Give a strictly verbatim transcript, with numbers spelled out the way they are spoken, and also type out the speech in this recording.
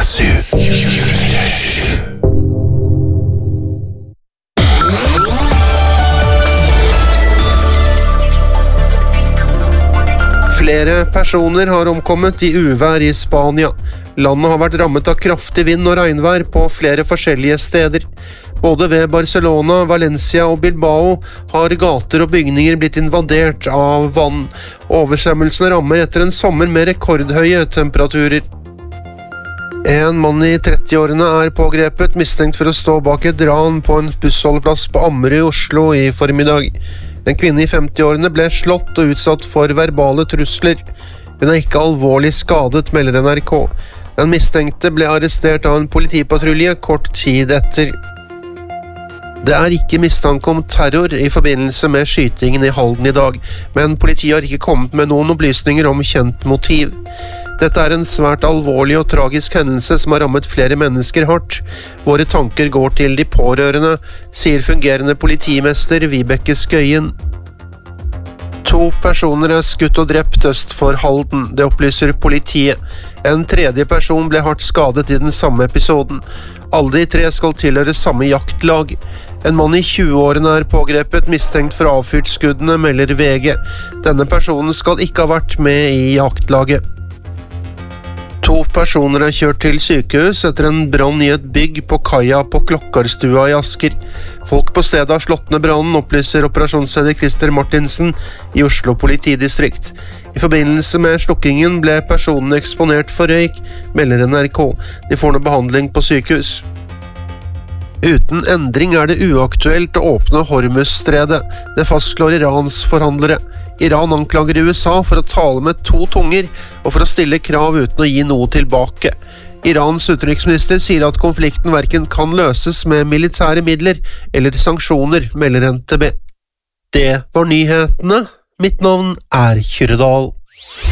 Flere personer har omkommet i uvær i Spania. Landet har vært rammet av kraftig vind og regnvær på flere forskjellige steder. Både ved Barcelona, Valencia og Bilbao har gater og bygninger blitt invadert av vann. Oversvømmelsene rammer etter en sommer med rekordhøye temperaturer. En mann i trettiårene er pågrepet, mistenkt for å stå bak et ran på en bussholdeplass på Ammerud i Oslo i formiddag. En kvinne i femtiårene ble slått og utsatt for verbale trusler. Hun er ikke alvorlig skadet, melder N R K. Den mistenkte ble arrestert av en politipatrulje kort tid etter. Det er ikke mistanke om terror i forbindelse med skytingen i Halden i dag, men politiet har ikke kommet med noen opplysninger om kjent motiv. Dette er en svært alvorlig og tragisk hendelse som har rammet flere mennesker hardt. Våre tanker går til de pårørende, sier fungerende politimester Vibeke Skøyen. To personer er skutt og drept øst for Halden, det opplyser politiet. En tredje person ble hardt skadet i den samme episoden. Alle de tre skal tilhøre samme jaktlag. En mann i tjueårene er pågrepet, mistenkt for avfyrt skuddene, melder V G. Denne personen skal ikke ha vært med i jaktlaget. To personer er kjørt til sykehus etter en brann i et bygg på kaia på Klokkarstua i Asker. Folk på stedet har slått ned brannen, opplyser operasjonsleder Christer Martinsen i Oslo politidistrikt. I forbindelse med slukkingen ble personen eksponert for røyk, melder N R K. De får nå behandling på sykehus. Uten endring er det uaktuelt å åpne Hormuzstredet. Det fastslår Irans forhandlere. Iran anklager U S A for å tale med to tunger og for å stille krav uten å gi noe tilbake. Irans utenriksminister sier at konflikten hverken kan løses med militære midler eller sanksjoner, melder N T B. Det var nyhetene. Mitt navn er Kyrre Dahl.